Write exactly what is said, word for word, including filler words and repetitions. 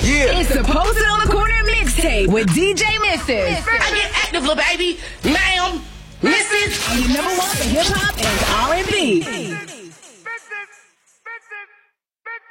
Yeah. It's the Posted on the Corner mixtape with D J Missus. I get active, little baby. Ma'am, missus And your number one for hip hop and R and B.